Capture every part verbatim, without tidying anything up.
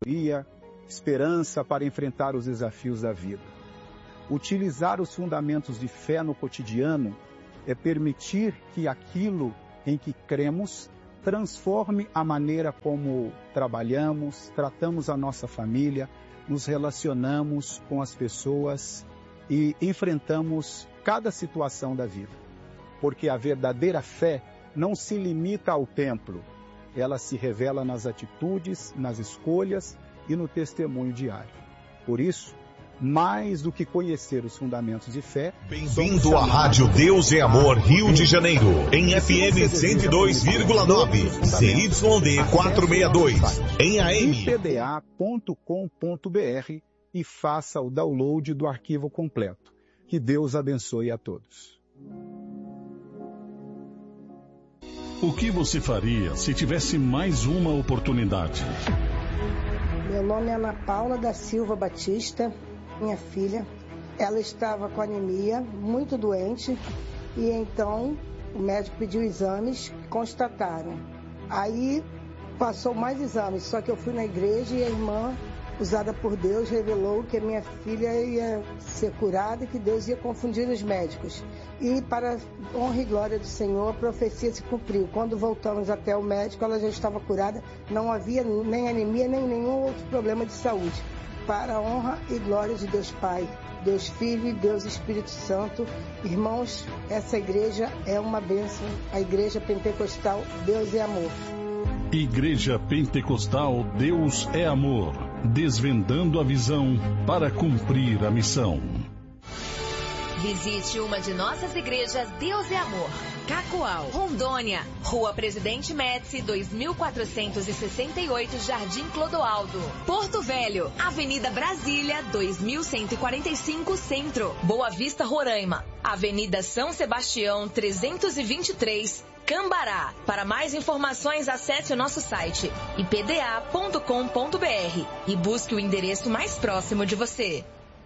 sabedoria, esperança para enfrentar os desafios da vida. Utilizar os fundamentos de fé no cotidiano é permitir que aquilo em que cremos transforme a maneira como trabalhamos, tratamos a nossa família, nos relacionamos com as pessoas e enfrentamos cada situação da vida. Porque a verdadeira fé não se limita ao templo, ela se revela nas atitudes, nas escolhas e no testemunho diário. Por isso, mais do que conhecer os fundamentos de fé... Bem-vindo à Rádio Deus é Amor, Rio de Janeiro, em F M cento e dois vírgula nove, C Y D quatrocentos e sessenta e dois, em A M. P D A ponto com ponto B R e faça o download do arquivo completo. Que Deus abençoe a todos. O que você faria se tivesse mais uma oportunidade? Meu nome é Ana Paula da Silva Batista, minha filha. Ela estava com anemia, muito doente, e então o médico pediu exames, constataram. Aí passou mais exames, só que eu fui na igreja e a irmã, usada por Deus, revelou que a minha filha ia ser curada e que Deus ia confundir os médicos. E para a honra e glória do Senhor, a profecia se cumpriu. Quando voltamos até o médico, ela já estava curada, não havia nem anemia, nem nenhum outro problema de saúde. Para a honra e glória de Deus Pai, Deus Filho e Deus Espírito Santo. Irmãos, essa igreja é uma bênção, a Igreja Pentecostal Deus é Amor. Igreja Pentecostal Deus é Amor, desvendando a visão para cumprir a missão. Visite uma de nossas igrejas Deus é Amor. Cacoal, Rondônia, Rua Presidente Médici, dois mil quatrocentos e sessenta e oito, Jardim Clodoaldo. Porto Velho, Avenida Brasília, dois mil cento e quarenta e cinco, Centro. Boa Vista, Roraima, Avenida São Sebastião, trezentos e vinte e três, Cambará. Para mais informações, acesse o nosso site i p d a ponto com ponto b r e busque o endereço mais próximo de você.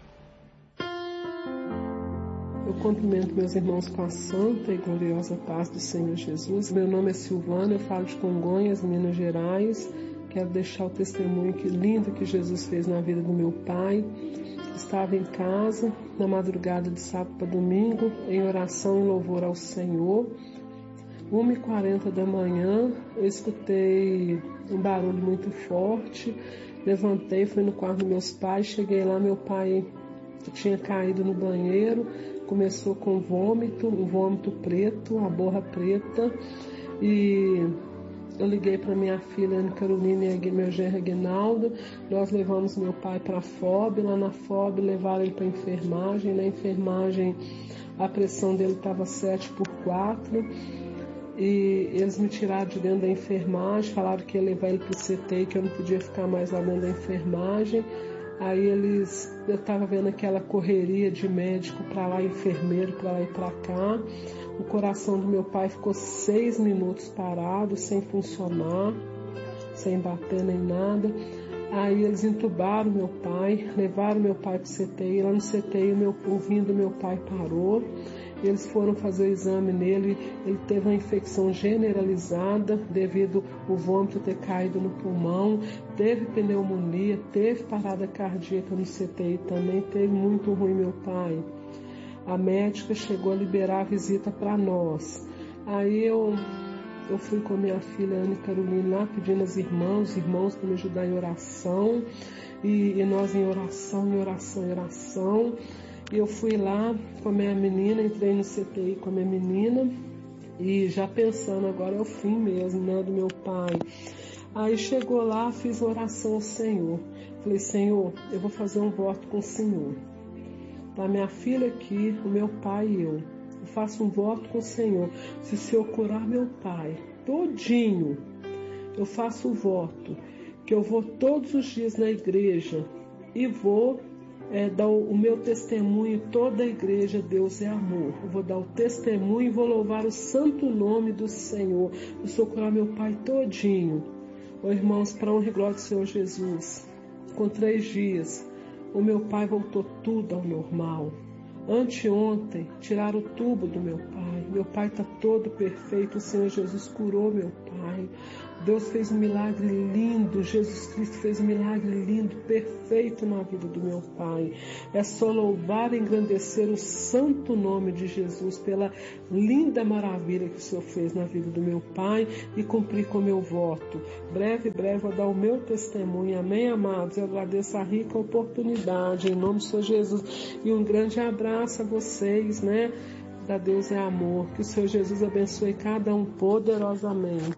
Eu cumprimento meus irmãos com a santa e gloriosa paz do Senhor Jesus. Meu nome é Silvana, eu falo de Congonhas, Minas Gerais. Quero deixar o testemunho que lindo que Jesus fez na vida do meu pai. Estava em casa, na madrugada de sábado para domingo, em oração e louvor ao Senhor. uma e quarenta da manhã, eu escutei um barulho muito forte. Levantei, fui no quarto dos meus pais. Cheguei lá, meu pai tinha caído no banheiro. Começou com vômito, um vômito preto, uma borra preta. E eu liguei para minha filha Ana Carolina e meu genro Aguinaldo. Nós levamos meu pai para a F O B. Lá na F O B levaram ele para a enfermagem. Na enfermagem a pressão dele estava sete por quatro. E eles me tiraram de dentro da enfermagem, falaram que ia levar ele para o C T, que eu não podia ficar mais lá dentro da enfermagem. Aí eles, eu estava vendo aquela correria de médico para lá, enfermeiro para lá e para cá. O coração do meu pai ficou seis minutos parado, sem funcionar, sem bater nem nada. Aí eles entubaram meu pai, levaram meu pai para o C T I. Lá no C T I, meu, o rim do meu pai parou. Eles foram fazer o exame nele, ele teve uma infecção generalizada devido ao vômito ter caído no pulmão, teve pneumonia, teve parada cardíaca no C T I também, teve muito ruim meu pai. A médica chegou a liberar a visita para nós. Aí eu, eu fui com a minha filha Ana Carolina lá pedindo aos irmãos, irmãos para me ajudar em oração, e, e nós em oração, em oração, em oração. E eu fui lá com a minha menina, entrei no C T I com a minha menina e já pensando, agora é o fim mesmo, né, do meu pai. Aí chegou lá, fiz oração ao Senhor. Falei, Senhor, eu vou fazer um voto com o Senhor. Tá minha filha aqui, o meu pai e eu. Eu faço um voto com o Senhor. Se o Senhor curar meu pai todinho, eu faço o voto que eu vou todos os dias na igreja e vou É, dar o, o meu testemunho, toda a igreja, Deus é amor. Eu vou dar o testemunho e vou louvar o santo nome do Senhor. Vou socorrer meu pai todinho. Ô, irmãos, para honra e glória do Senhor Jesus, com três dias, o meu pai voltou tudo ao normal. Anteontem, tiraram o tubo do meu pai. Meu pai está todo perfeito. O Senhor Jesus curou meu pai. Deus fez um milagre lindo, Jesus Cristo fez um milagre lindo, perfeito na vida do meu pai. É só louvar e engrandecer o santo nome de Jesus pela linda maravilha que o Senhor fez na vida do meu pai e cumprir com o meu voto. Breve, breve, vou dar o meu testemunho. Amém, amados? Eu agradeço a rica oportunidade, em nome do Senhor Jesus. E um grande abraço a vocês, né? Da Deus é amor. Que o Senhor Jesus abençoe cada um poderosamente.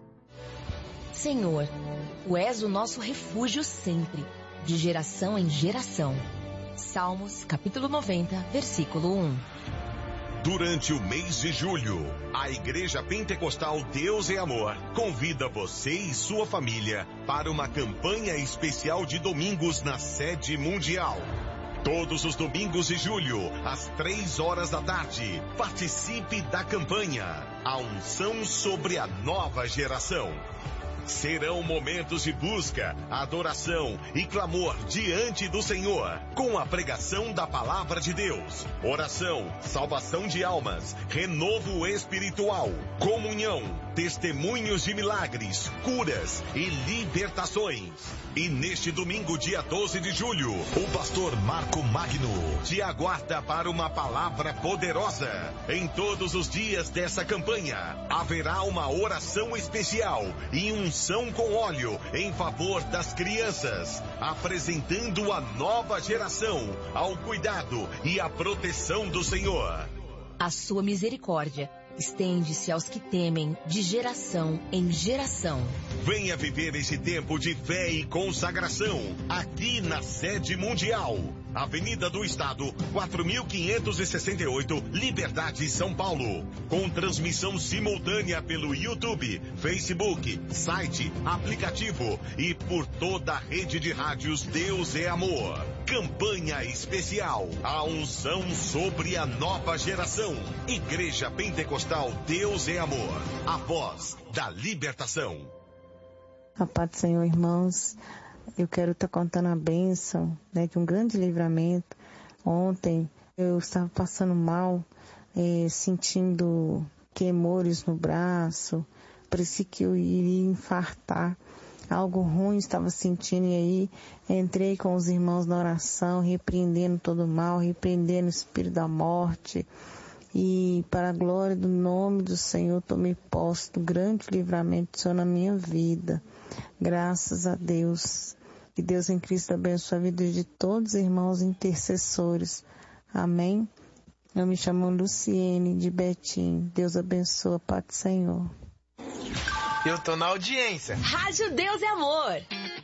Senhor, Tu és o nosso refúgio sempre, de geração em geração. Salmos, capítulo noventa, versículo um. Durante o mês de julho, a Igreja Pentecostal Deus é Amor convida você e sua família para uma campanha especial de domingos na sede mundial. Todos os domingos de julho, às três horas da tarde, participe da campanha A Unção sobre a Nova Geração. Serão momentos de busca, adoração e clamor diante do Senhor, com a pregação da Palavra de Deus, oração, salvação de almas, renovo espiritual, comunhão, testemunhos de milagres, curas e libertações. E neste domingo, dia doze de julho, o pastor Marco Magno te aguarda para uma palavra poderosa. Em todos os dias dessa campanha, haverá uma oração especial e unção com óleo em favor das crianças, apresentando a nova geração ao cuidado e à proteção do Senhor. A sua misericórdia estende-se aos que temem de geração em geração. Venha viver esse tempo de fé e consagração aqui na sede mundial. Avenida do Estado, quatro mil quinhentos e sessenta e oito, Liberdade, São Paulo. Com transmissão simultânea pelo YouTube, Facebook, site, aplicativo e por toda a rede de rádios Deus é Amor. Campanha especial, a unção sobre a nova geração. Igreja Pentecostal Deus é Amor, a voz da libertação. A paz do Senhor, irmãos. Eu quero estar contando a bênção, né, de um grande livramento. Ontem eu estava passando mal, é, sentindo queimores no braço, parecia que eu iria infartar. Algo ruim estava sentindo, e aí entrei com os irmãos na oração, repreendendo todo o mal, repreendendo o espírito da morte. E para a glória do nome do Senhor, tomei posse do grande livramento do Senhor na minha vida. Graças a Deus. Que Deus em Cristo abençoe a vida de todos os irmãos intercessores. Amém. Eu me chamo Luciene de Betim. Deus abençoe, a paz do Senhor. Eu tô na audiência. Rádio Deus é Amor.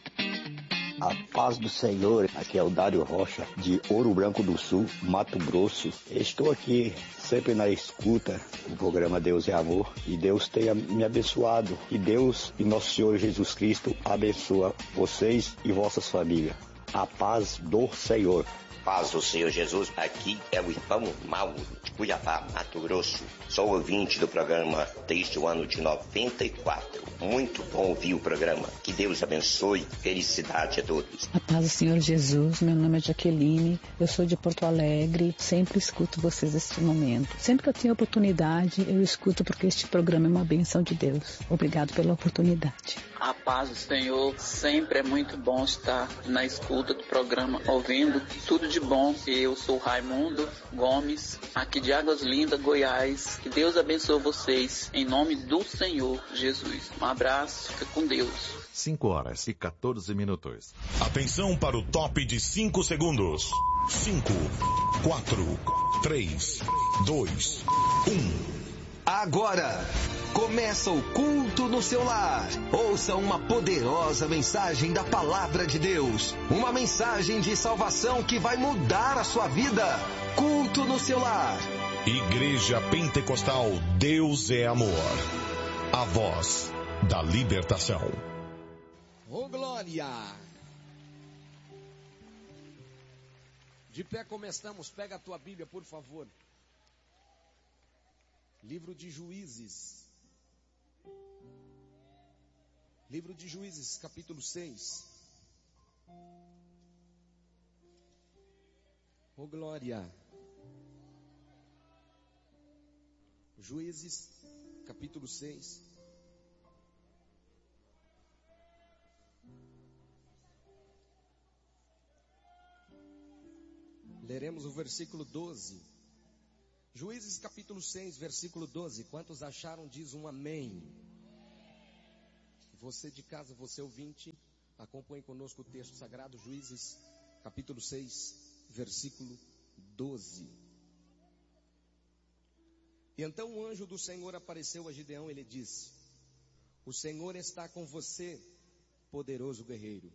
A paz do Senhor, aqui é o Dário Rocha, de Ouro Branco do Sul, Mato Grosso. Estou aqui sempre na escuta do programa Deus é Amor, e Deus tenha me abençoado. E Deus e nosso Senhor Jesus Cristo abençoa vocês e vossas famílias. A paz do Senhor. Paz do Senhor Jesus, aqui é o irmão Mauro, de Cuiabá, Mato Grosso. Sou ouvinte do programa desde o ano de noventa e quatro. Muito bom ouvir o programa. Que Deus abençoe. Felicidade a todos. A paz do Senhor Jesus, meu nome é Jaqueline, eu sou de Porto Alegre, sempre escuto vocês neste momento. Sempre que eu tenho oportunidade, eu escuto, porque este programa é uma bênção de Deus. Obrigado pela oportunidade. A paz do Senhor, sempre é muito bom estar na escuta do programa, ouvindo tudo de bom. Eu sou Raimundo Gomes, aqui de Águas Lindas, Goiás. Que Deus abençoe vocês, em nome do Senhor Jesus. Um abraço, fica com Deus. cinco horas e quatorze minutos. Atenção para o top de cinco segundos. cinco, quatro, três, dois, um. Agora, começa o culto no seu lar. Ouça uma poderosa mensagem da Palavra de Deus. Uma mensagem de salvação que vai mudar a sua vida. Culto no seu lar. Igreja Pentecostal Deus é Amor. A voz da libertação. Ô glória! De pé como estamos, pega a tua Bíblia, por favor. Livro de Juízes. Livro de Juízes, capítulo seis. Ô glória! Juízes, capítulo seis. leremos o versículo doze. Juízes capítulo seis, versículo doze. Quantos acharam, diz um amém. Você de casa, você ouvinte, acompanhe conosco o texto sagrado, Juízes capítulo seis, versículo doze. E então o anjo do Senhor apareceu a Gideão, ele disse: o Senhor está com você, poderoso guerreiro.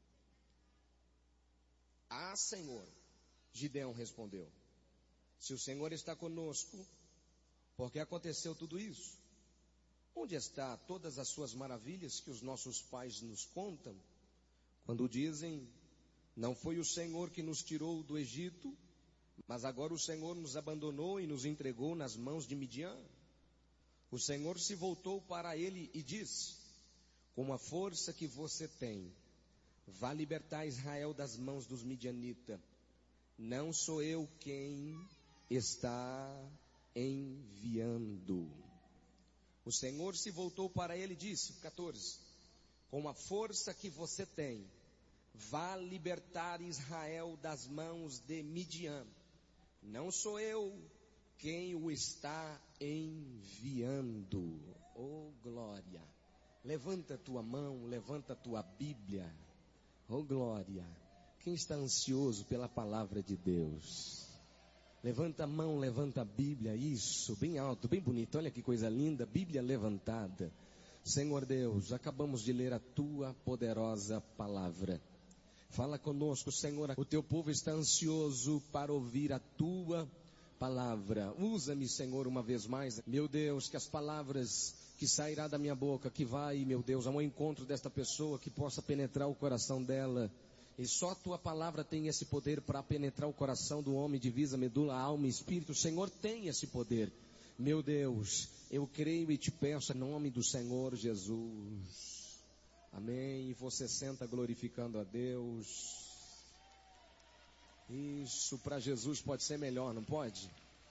Ah, Senhor, Gideão respondeu, se o Senhor está conosco, por que aconteceu tudo isso? Onde está todas as suas maravilhas que os nossos pais nos contam? Quando dizem, não foi o Senhor que nos tirou do Egito, mas agora o Senhor nos abandonou e nos entregou nas mãos de Midian. O Senhor se voltou para ele e disse, com a força que você tem, vá libertar Israel das mãos dos midianitas. Não sou eu quem está enviando. O Senhor se voltou para ele e disse, quatorze, com a força que você tem, vá libertar Israel das mãos de Midian. Não sou eu quem o está enviando. Oh glória! Levanta tua mão, levanta tua Bíblia. Oh glória! Quem está ansioso pela palavra de Deus? Levanta a mão, levanta a Bíblia, isso, bem alto, bem bonito, olha que coisa linda, Bíblia levantada. Senhor Deus, acabamos de ler a tua poderosa palavra. Fala conosco, Senhor, o teu povo está ansioso para ouvir a tua palavra. Usa-me, Senhor, uma vez mais, meu Deus, que as palavras que sairá da minha boca, que vai, meu Deus, ao encontro desta pessoa, que possa penetrar o coração dela. E só a tua palavra tem esse poder para penetrar o coração do homem, divisa, medula, alma e espírito. O Senhor tem esse poder. Meu Deus, eu creio e te peço em nome do Senhor Jesus. Amém. E você senta glorificando a Deus. Isso, para Jesus pode ser melhor, não pode?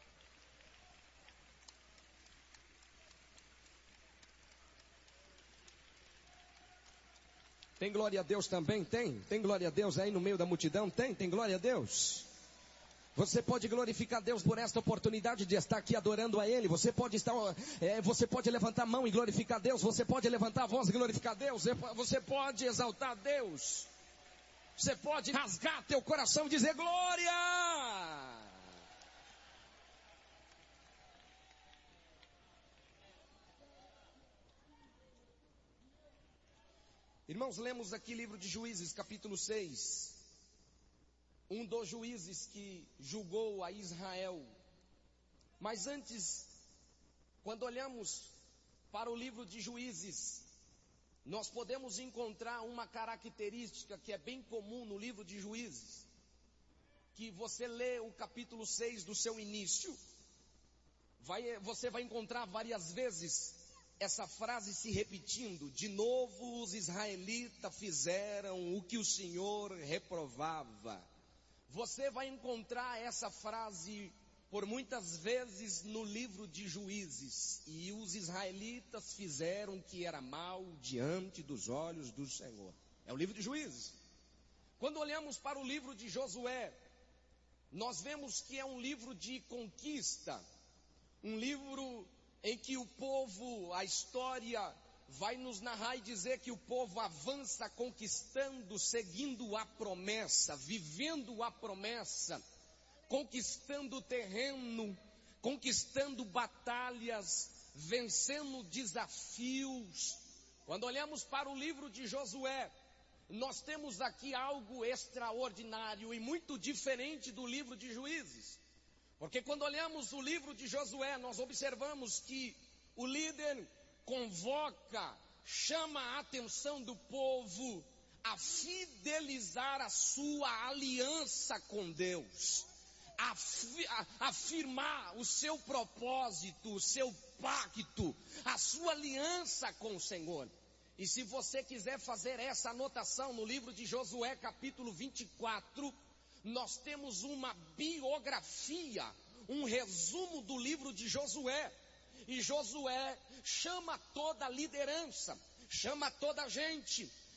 Tem glória a Deus também? Tem? Tem glória a Deus aí no meio da multidão? Tem? Tem glória a Deus? Você pode glorificar Deus por esta oportunidade de estar aqui adorando a Ele. Você pode estar, é, você pode levantar a mão e glorificar Deus. Você pode levantar a voz e glorificar Deus. Você pode exaltar Deus. Você pode rasgar teu coração e dizer glória. Irmãos, lemos aqui livro de Juízes, capítulo seis. Um dos juízes que julgou a Israel. Mas antes, quando olhamos para o livro de Juízes, nós podemos encontrar uma característica que é bem comum no livro de Juízes. Que você lê o capítulo seis do seu início, vai, você vai encontrar várias vezes essa frase se repetindo. De novo os israelitas fizeram o que o Senhor reprovava. Você vai encontrar essa frase por muitas vezes no livro de Juízes. E os israelitas fizeram o que era mal diante dos olhos do Senhor. É o livro de Juízes. Quando olhamos para o livro de Josué, nós vemos que é um livro de conquista. Um livro em que o povo, a história vai nos narrar e dizer que o povo avança conquistando, seguindo a promessa, vivendo a promessa, conquistando o terreno, conquistando batalhas, vencendo desafios. Quando olhamos para o livro de Josué, nós temos aqui algo extraordinário e muito diferente do livro de Juízes. Porque quando olhamos o livro de Josué, nós observamos que o líder convoca, chama a atenção do povo a fidelizar a sua aliança com Deus, a, a afirmar o seu propósito, o seu pacto, a sua aliança com o Senhor. E se você quiser fazer essa anotação no livro de Josué capítulo vinte e quatro, nós temos uma biografia, um resumo do livro de Josué. E Josué chama toda a liderança, chama toda a gente,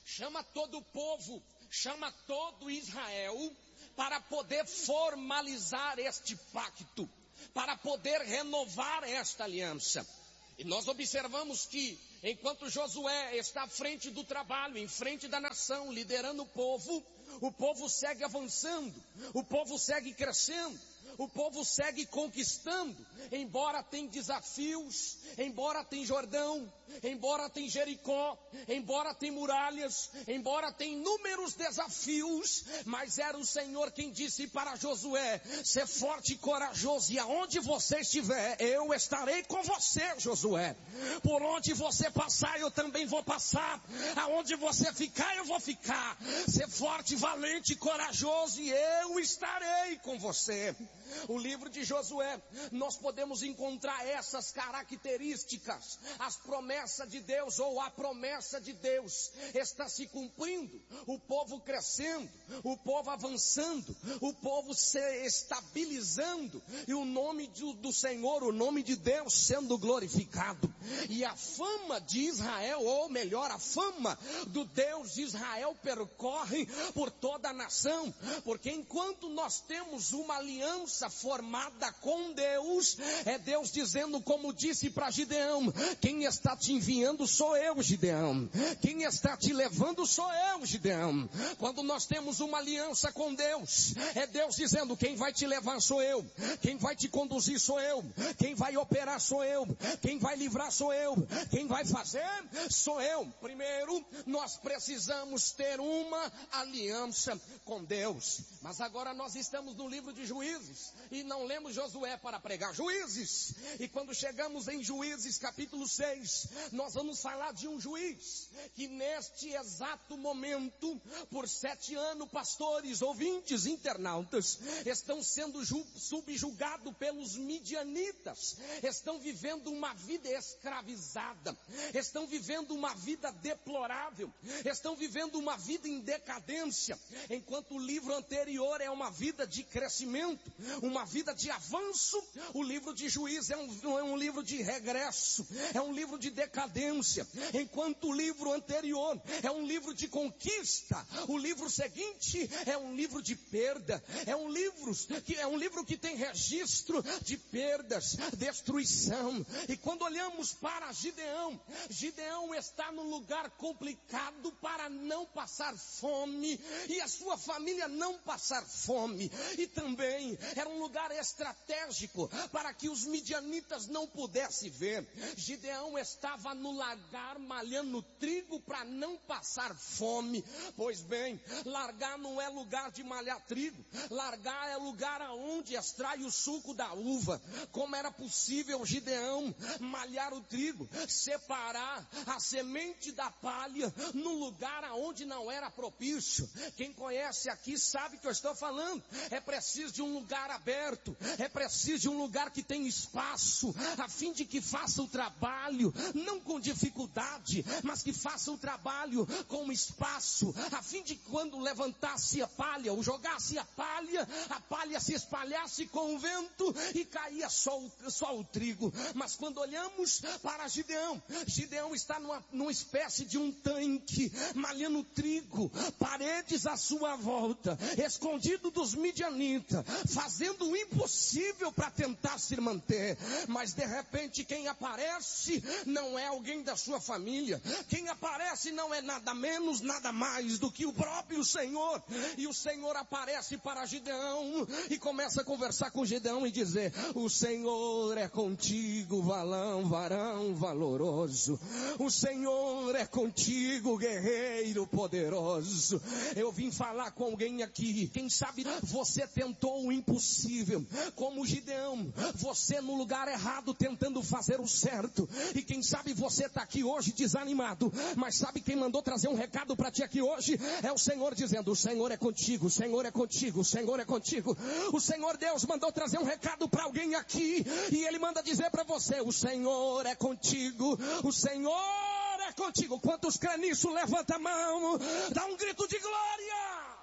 chama todo o povo, chama todo Israel para poder formalizar este pacto, para poder renovar esta aliança. E nós observamos que, enquanto Josué está à frente do trabalho, em frente da nação, liderando o povo, o povo segue avançando, o povo segue crescendo, o povo segue conquistando, embora tem desafios, embora tem Jordão, embora tem Jericó, embora tem muralhas, embora tem inúmeros desafios, mas era o Senhor quem disse para Josué: ser forte e corajoso, e aonde você estiver, eu estarei com você, Josué. Por onde você passar, eu também vou passar, aonde você ficar, eu vou ficar. Ser forte, valente e corajoso, e eu estarei com você. O livro de Josué, nós podemos encontrar essas características. As promessas de Deus, ou a promessa de Deus, está se cumprindo. O povo crescendo, o povo avançando, o povo se estabilizando, e o nome do, do Senhor, o nome de Deus sendo glorificado. E a fama de Israel, ou melhor, a fama do Deus de Israel percorre por toda a nação, porque enquanto nós temos uma aliança formada com Deus, é Deus dizendo, como disse para Gideão: quem está te enviando sou eu, Gideão. Quem está te levando sou eu, Gideão. Quando nós temos uma aliança com Deus, é Deus dizendo: quem vai te levar sou eu, quem vai te conduzir sou eu, quem vai operar sou eu, quem vai livrar sou eu, quem vai fazer sou eu. Primeiro, nós precisamos ter uma aliança com Deus. Mas agora nós estamos no livro de Juízes, e não lemos Josué para pregar Juízes. E quando chegamos em Juízes capítulo seis, nós vamos falar de um juiz que neste exato momento, por sete anos, pastores, ouvintes, internautas, estão sendo subjugados pelos midianitas, estão vivendo uma vida escravizada, estão vivendo uma vida deplorável, estão vivendo uma vida em decadência, enquanto o livro anterior é uma vida de crescimento, uma vida de avanço. O livro de Juízes é um, é um livro de regresso, é um livro de decadência, enquanto o livro anterior é um livro de conquista. O livro seguinte é um livro de perda, é um livro que, é um livro que tem registro de perdas, destruição. E quando olhamos para Gideão, Gideão está num lugar complicado para não passar fome, e a sua família não passar fome, e também era um lugar estratégico para que os midianitas não pudessem ver. Gideão estava no lagar malhando trigo para não passar fome. Pois bem, largar não é lugar de malhar trigo, largar é lugar aonde extrai o suco da uva. Como era possível Gideão malhar o trigo, separar a semente da palha num lugar aonde não era propício? Quem conhece aqui sabe que eu estou falando. É preciso de um lugar aberto, é preciso de um lugar que tem espaço, a fim de que faça o trabalho, não com dificuldade, mas que faça o trabalho com espaço, a fim de que quando levantasse a palha, ou jogasse a palha, a palha se espalhasse com o vento e caía só o, só o trigo. Mas quando olhamos para Gideão, Gideão está numa, numa espécie de um tanque, malhando trigo, paredes à sua volta, escondido dos midianitas, fazendo o impossível para tentar se manter. Mas de repente quem aparece não é alguém da sua família, quem aparece não é nada menos, nada mais do que o próprio Senhor. E o Senhor aparece para Gideão e começa a conversar com Gideão e dizer: o Senhor é contigo, valão, varão valoroso. O Senhor é contigo, guerreiro poderoso. Eu vim falar com alguém aqui. Quem sabe você tentou o impossível, como Gideão, você no lugar errado tentando fazer o certo. E quem sabe você está aqui hoje desanimado, mas sabe quem mandou trazer um recado para ti aqui hoje? É o Senhor dizendo: o Senhor é contigo, o Senhor é contigo, o Senhor é contigo. O Senhor Deus mandou trazer um recado para alguém aqui, e Ele manda dizer para você: o Senhor é contigo, o Senhor é contigo. Quantos crê nisso, levanta a mão, dá um grito de glória.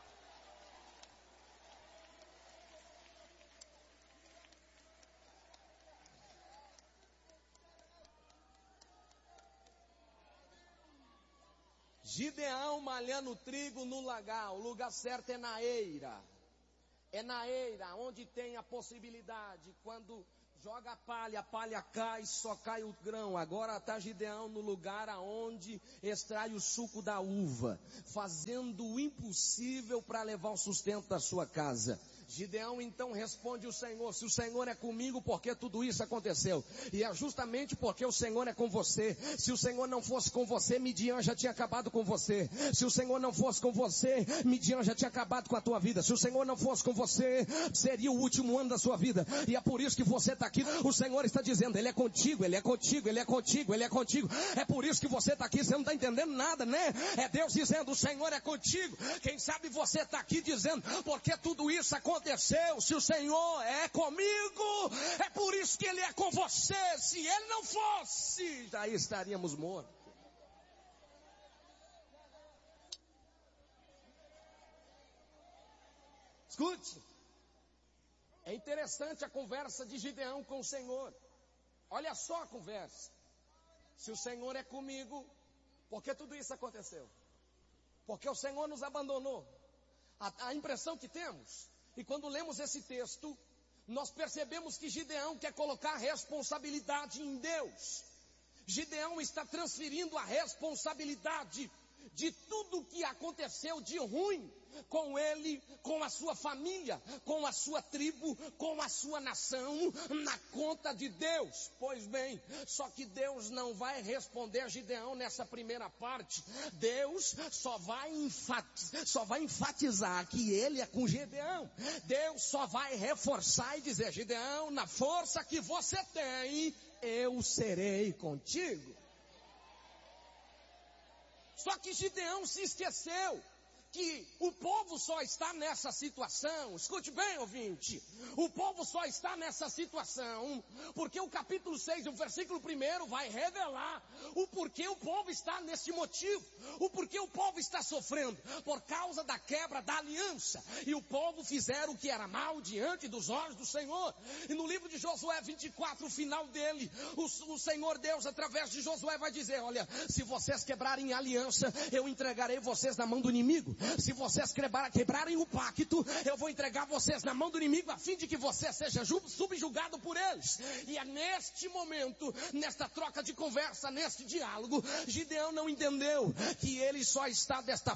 Gideão malhando trigo no lagar. O lugar certo é na eira. É na eira, onde tem a possibilidade. Quando joga a palha, a palha cai, só cai o grão. Agora está Gideão no lugar aonde extrai o suco da uva, fazendo o impossível para levar o sustento da sua casa. Gideão então responde o Senhor: se o Senhor é comigo, por que tudo isso aconteceu? E é justamente porque o Senhor é com você. Se o Senhor não fosse com você, Midian já tinha acabado com você. Se o Senhor não fosse com você, Midian já tinha acabado com a tua vida. Se o Senhor não fosse com você, seria o último ano da sua vida. E é por isso que você está aqui. O Senhor está dizendo, Ele é contigo, Ele é contigo, Ele é contigo, Ele é contigo. É por isso que você está aqui, você não está entendendo nada, né? É Deus dizendo, o Senhor é contigo. Quem sabe você está aqui dizendo, porque tudo isso aconteceu. Se o Senhor é comigo, é por isso que Ele é com você. Se Ele não fosse, já estaríamos mortos. Escute, é interessante a conversa de Gideão com o Senhor. Olha só a conversa. Se o Senhor é comigo, por que tudo isso aconteceu? Porque o Senhor nos abandonou. A, a impressão que temos, e quando lemos esse texto, nós percebemos que Gideão quer colocar a responsabilidade em Deus. Gideão está transferindo a responsabilidade de tudo que aconteceu de ruim com ele, com a sua família, com a sua tribo, com a sua nação, na conta de Deus. Pois bem, só que Deus não vai responder a Gideão nessa primeira parte. Deus só vai, enfatizar, só vai enfatizar que ele é com Gideão. Deus só vai reforçar e dizer, Gideão, na força que você tem, eu serei contigo. Só que Gideão se esqueceu que o povo só está nessa situação. Escute bem, ouvinte, o povo só está nessa situação porque o capítulo seis, o versículo um vai revelar o porquê o povo está nesse motivo, o porquê o povo está sofrendo, por causa da quebra da aliança, e o povo fizeram o que era mal diante dos olhos do Senhor. E no livro de Josué vinte e quatro, o final dele, o, o Senhor Deus através de Josué vai dizer, olha, se vocês quebrarem a aliança, eu entregarei vocês na mão do inimigo. Se vocês quebrarem o pacto, eu vou entregar vocês na mão do inimigo, a fim de que você seja subjugado por eles. E é neste momento, nesta troca de conversa, neste diálogo, Gideão não entendeu que ele só está desta